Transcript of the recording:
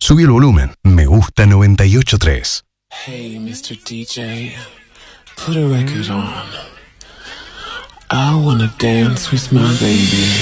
Subí el volumen. Me gusta 98.3. Hey, Mr. DJ, put a record on. I wanna dance with my baby.